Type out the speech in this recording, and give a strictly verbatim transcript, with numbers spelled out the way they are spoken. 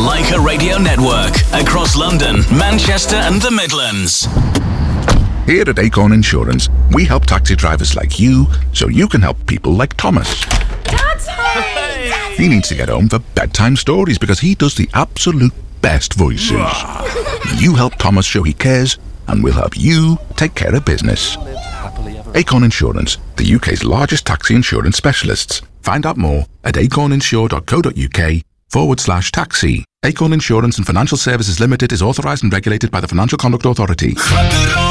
Leica Radio Network across London, Manchester and the Midlands. Here at Acorn Insurance, we help taxi drivers like you so you can help people like Thomas. Dad's home! He needs to get home for bedtime stories because he does the absolute best voices. You help Thomas show he cares, and we'll help you take care of business. Acorn Insurance, the U K's largest taxi insurance specialists. Find out more at acorninsure.co.uk forward slash taxi. Acorn Insurance and Financial Services Limited is authorised and regulated by the Financial Conduct Authority.